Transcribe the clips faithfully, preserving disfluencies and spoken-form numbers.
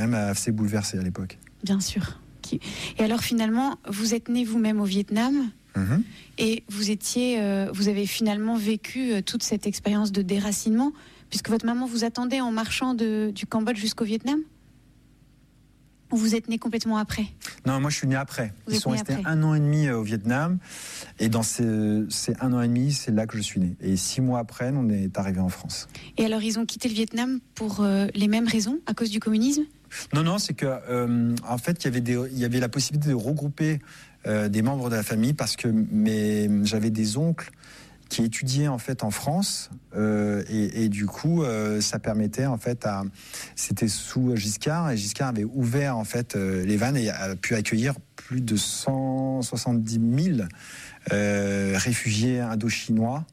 même assez bouleversé à l'époque. Bien sûr. Et alors finalement, vous êtes né vous-même au Vietnam, mmh. et vous étiez, euh, vous avez finalement vécu euh, toute cette expérience de déracinement, puisque votre maman vous attendait en marchant de, du Cambodge jusqu'au Vietnam. Ou vous êtes né complètement après? Non, moi je suis né après. Vous Ils sont restés après. un an et demi au Vietnam, et dans ces, ces un an et demi, c'est là que je suis né. Et six mois après, on est arrivé en France. Et alors ils ont quitté le Vietnam pour euh, les mêmes raisons, à cause du communisme? Non, non, c'est que euh, en fait, il y avait des, il y avait la possibilité de regrouper euh, des membres de la famille, parce que mes, j'avais des oncles qui étudiaient en fait en France, euh, et, et du coup, euh, ça permettait en fait à, c'était sous Giscard, et Giscard avait ouvert en fait euh, les vannes et a pu accueillir plus de cent soixante-dix mille euh, réfugiés indochinois.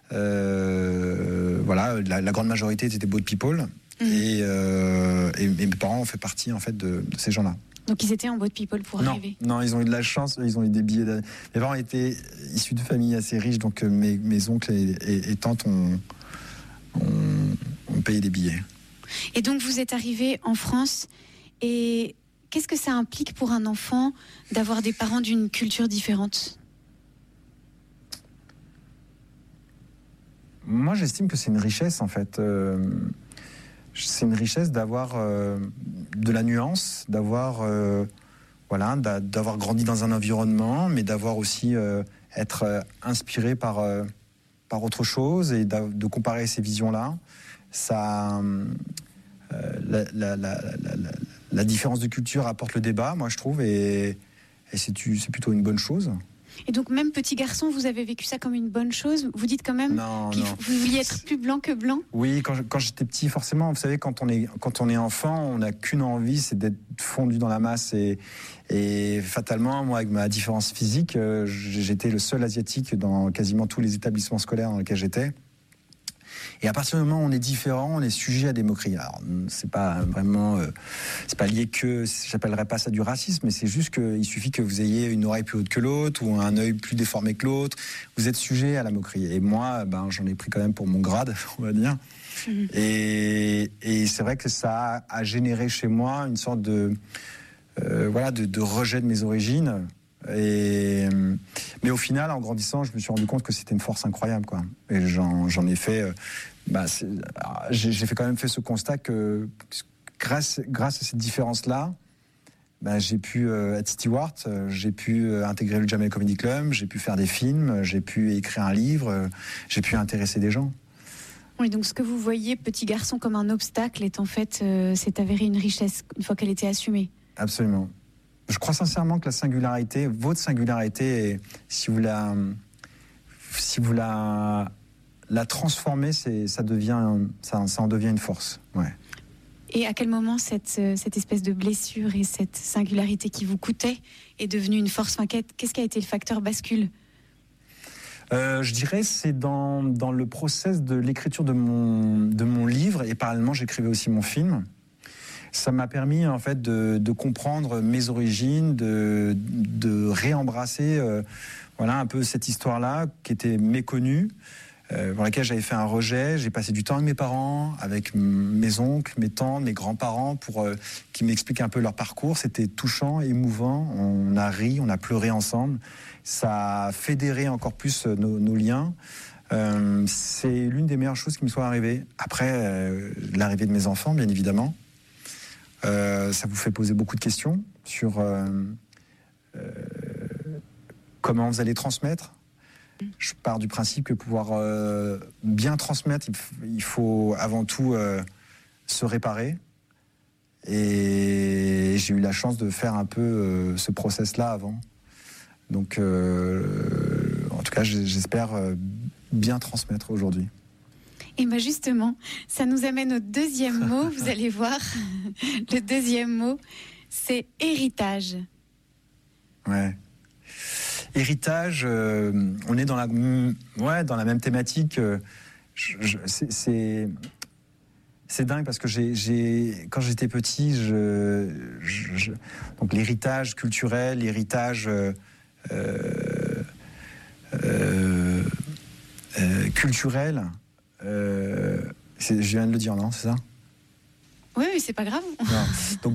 Euh, voilà, la, la grande majorité étaient des boat people. Mmh. Et, euh, et, et mes parents ont fait partie en fait de, de ces gens-là. Donc ils étaient en boat people pour non, arriver. Non, ils ont eu de la chance, ils ont eu des billets. De... Mes parents étaient issus de familles assez riches, donc mes, mes oncles et, et, et tantes ont, ont, ont payé des billets. Et donc vous êtes arrivé en France, et qu'est-ce que ça implique pour un enfant d'avoir des parents d'une culture différente? Moi, j'estime que c'est une richesse en fait. Euh... C'est une richesse d'avoir euh, de la nuance, d'avoir euh, voilà, d'avoir grandi dans un environnement, mais d'avoir aussi euh, être euh, inspiré par euh, par autre chose, et de comparer ces visions-là. Ça, euh, la, la, la, la, la, la différence de culture apporte le débat, moi je trouve, et, et c'est c'est plutôt une bonne chose. Et donc même petit garçon, vous avez vécu ça comme une bonne chose? Vous dites quand même non, qu'il non. Faut, vous vouliez être plus blanc que blanc? Oui, quand, quand j'étais petit, forcément, vous savez, quand on est, quand on est enfant, on n'a qu'une envie, c'est d'être fondu dans la masse. Et, et fatalement, moi, avec ma différence physique, euh, j'étais le seul asiatique dans quasiment tous les établissements scolaires dans lesquels j'étais. Et à partir du moment où on est différent, on est sujet à des moqueries. Alors, c'est pas vraiment, euh, c'est pas lié que, j'appellerais pas ça du racisme, mais c'est juste qu'il suffit que vous ayez une oreille plus haute que l'autre ou un œil plus déformé que l'autre. Vous êtes sujet à la moquerie. Et moi, ben, j'en ai pris quand même pour mon grade, on va dire. Mmh. Et, et c'est vrai que ça a, a généré chez moi une sorte de, euh, voilà, de, de rejet de mes origines. Et, mais au final, en grandissant, je me suis rendu compte que c'était une force incroyable, quoi. Et j'en, j'en ai fait, euh, bah, j'ai, j'ai fait quand même fait ce constat que grâce, grâce à cette différence-là, bah, j'ai pu euh, être steward, euh, j'ai pu euh, intégrer le Jamel Comedy Club, j'ai pu faire des films, j'ai pu écrire un livre, euh, j'ai pu intéresser des gens. Oui, donc ce que vous voyez, petit garçon, comme un obstacle, est en fait, euh, c'est avéré une richesse une fois qu'elle était assumée. Absolument. Je crois sincèrement que la singularité, votre singularité, si vous la, si vous la, la transformez, c'est, ça devient, ça, ça en devient une force. Ouais. Et à quel moment cette, cette espèce de blessure et cette singularité qui vous coûtait est devenue une force? Enfin, qu'est-ce qui a été le facteur bascule? Euh, je dirais c'est dans, dans le process de l'écriture de mon, de mon livre, et parallèlement j'écrivais aussi mon film. Ça m'a permis en fait de, de comprendre mes origines, de, de réembrasser euh, voilà, un peu cette histoire-là qui était méconnue, euh, pour laquelle j'avais fait un rejet. J'ai passé du temps avec mes parents, avec mes oncles, mes tantes, mes grands-parents, pour euh, qu'ils m'expliquent un peu leur parcours. C'était touchant, émouvant. On a ri, on a pleuré ensemble. Ça a fédéré encore plus nos, nos liens. Euh, c'est l'une des meilleures choses qui me soit arrivée. Après, euh, l'arrivée de mes enfants, bien évidemment. Euh, ça vous fait poser beaucoup de questions sur euh, euh, comment vous allez transmettre. Je pars du principe que pour pouvoir euh, bien transmettre, il, f- il faut avant tout euh, se réparer. Et j'ai eu la chance de faire un peu euh, ce process-là avant. Donc, euh, en tout cas, j'espère euh, bien transmettre aujourd'hui. Et bien justement, ça nous amène au deuxième mot, vous allez voir. Le deuxième mot, c'est héritage. Ouais. Héritage, euh, on est dans la, ouais, dans la même thématique. Euh, je, je, c'est, c'est, c'est dingue parce que j'ai, j'ai, quand j'étais petit, je, je, je, donc l'héritage culturel, l'héritage euh, euh, euh, euh, culturel. Euh, c'est, je viens de le dire, non, c'est ça? Oui, mais c'est pas grave. Non. Donc,